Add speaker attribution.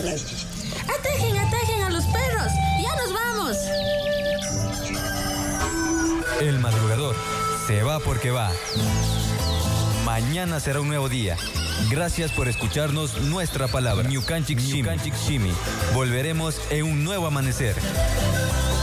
Speaker 1: Atajen a los perros. ¡Ya nos vamos!
Speaker 2: El madrugador se va porque va. Mañana será un nuevo día. Gracias por escucharnos nuestra palabra. Ñukanchik Shimi. Volveremos en un nuevo amanecer.